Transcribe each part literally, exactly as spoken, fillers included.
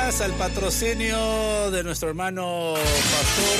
gracias al patrocinio de nuestro hermano pastor,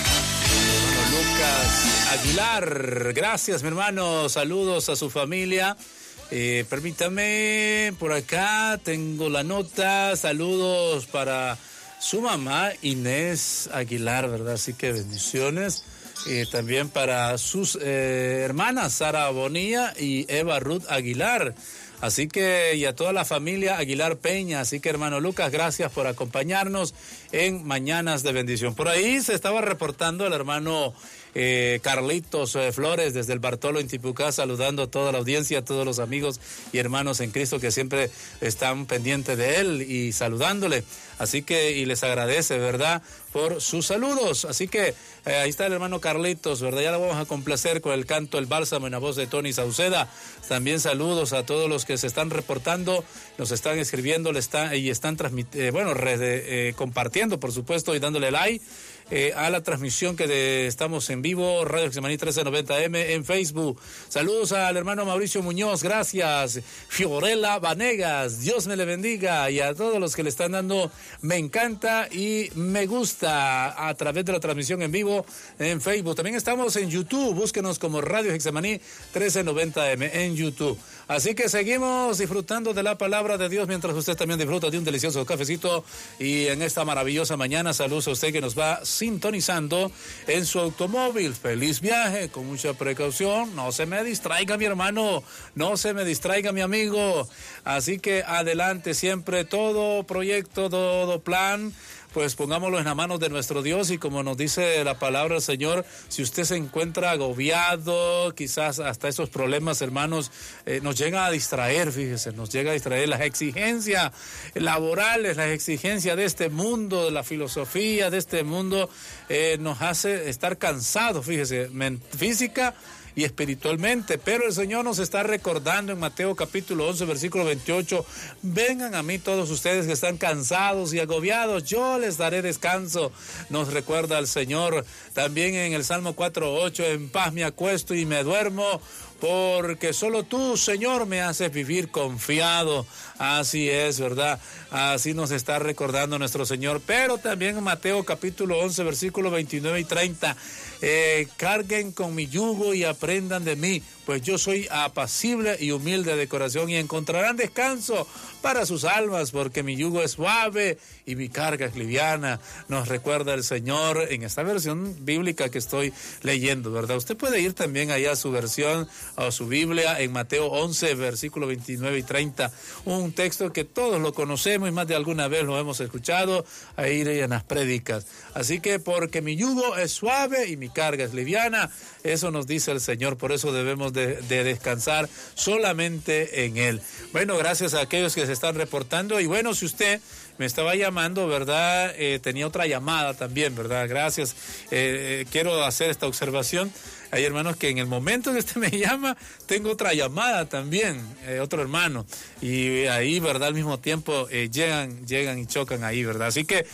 hermano Lucas Aguilar. Gracias, mi hermano. Saludos a su familia. Eh, permítame, por acá tengo la nota. Saludos para su mamá Inés Aguilar, ¿verdad? Así que bendiciones. Y también para sus eh, hermanas Sara Bonilla y Eva Ruth Aguilar. Así que, y a toda la familia Aguilar Peña. Así que, hermano Lucas, gracias por acompañarnos en Mañanas de Bendición. Por ahí se estaba reportando el hermano eh, Carlitos eh, Flores desde el Bartolo en Tipucá, saludando a toda la audiencia, a todos los amigos y hermanos en Cristo que siempre están pendientes de él y saludándole. Así que, y les agradece, ¿verdad?, por sus saludos. Así que eh, ahí está el hermano Carlitos, ¿verdad? Ya lo vamos a complacer con el canto El Bálsamo en la voz de Tony Sauceda. También saludos a todos los que se están reportando, nos están escribiendo le está, y están transmitiendo, eh, bueno, red, eh, compartiendo, por supuesto, y dándole like eh, a la transmisión que de, estamos en vivo, Radio Getsemaní trece noventa eme en Facebook. Saludos al hermano Mauricio Muñoz, gracias. Fiorella Vanegas, Dios me le bendiga. Y a todos los que le están dando me encanta y me gusta a través de la transmisión en vivo en Facebook. También estamos en YouTube, búsquenos como Radio Getsemaní trece noventa eme en YouTube. Así que seguimos disfrutando de la palabra de Dios mientras usted también disfruta de un delicioso cafecito. Y en esta maravillosa mañana, saludos a usted que nos va sintonizando en su automóvil. Feliz viaje, con mucha precaución. No se me distraiga, mi hermano. No se me distraiga, mi amigo. Así que adelante siempre, todo proyecto, todo plan, pues pongámoslo en las manos de nuestro Dios. Y como nos dice la palabra del Señor, si usted se encuentra agobiado, quizás hasta esos problemas, hermanos, eh, nos llega a distraer, fíjese, nos llega a distraer las exigencias laborales, las exigencias de este mundo, de la filosofía de este mundo, eh, nos hace estar cansados, fíjese, física y espiritualmente. Pero el Señor nos está recordando en Mateo capítulo once, versículo veintiocho, vengan a mí todos ustedes que están cansados y agobiados, yo les daré descanso. Nos recuerda el Señor también en el Salmo cuatro ocho, en paz me acuesto y me duermo, porque solo tú, Señor, me haces vivir confiado. Así es, ¿verdad? Así nos está recordando nuestro Señor. Pero también en Mateo capítulo once, versículos veintinueve y treinta, eh, carguen con mi yugo y aprendan de mí, pues yo soy apacible y humilde de corazón, y encontrarán descanso para sus almas, porque mi yugo es suave y mi carga es liviana. Nos recuerda el Señor en esta versión bíblica que estoy leyendo, ¿verdad? Usted puede ir también allá a su versión, a su Biblia, en Mateo once, versículos veintinueve y treinta, un texto que todos lo conocemos y más de alguna vez lo hemos escuchado ahí en las prédicas. Así que, porque mi yugo es suave y mi carga es liviana, eso nos dice el Señor. Por eso debemos de, de descansar solamente en Él. Bueno, gracias a aquellos que se están reportando. Y bueno, si usted me estaba llamando, ¿verdad? Eh, tenía otra llamada también, ¿verdad? Gracias. Eh, eh, quiero hacer esta observación. Hay hermanos que en el momento que usted me llama, tengo otra llamada también, eh, otro hermano. Y ahí, ¿verdad? Al mismo tiempo eh, llegan, llegan y chocan ahí, ¿verdad? Así que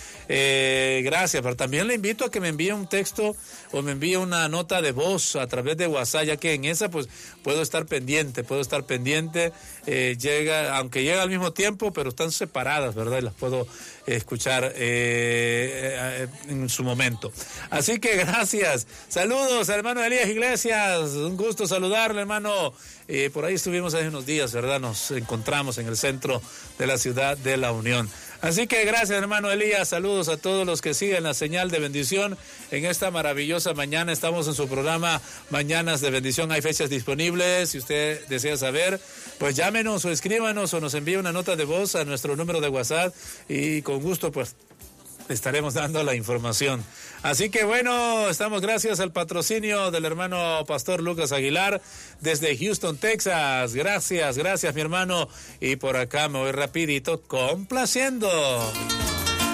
eh, gracias. Pero también le invito a que me envíe un texto o me envíe una nota de voz a través de WhatsApp, ya que en esa pues puedo estar pendiente, puedo estar pendiente. Eh, llega, aunque llega al mismo tiempo, pero están separadas, ¿verdad? Y las puedo escuchar eh, en su momento. Así que gracias. Saludos, hermano Elías Iglesias. Un gusto saludarle, hermano. Eh, por ahí estuvimos hace unos días, ¿verdad? Nos encontramos en el centro de la ciudad de La Unión. Así que gracias, hermano Elías. Saludos a todos los que siguen la señal de bendición en esta maravillosa mañana. Estamos en su programa Mañanas de Bendición. Hay fechas disponibles. Si usted desea saber, pues llámenos o escríbanos o nos envíe una nota de voz a nuestro número de WhatsApp y con gusto, pues, estaremos dando la información. Así que bueno, estamos gracias al patrocinio del hermano Pastor Lucas Aguilar desde Houston, Texas. Gracias, gracias, mi hermano. Y por acá me voy rapidito complaciendo.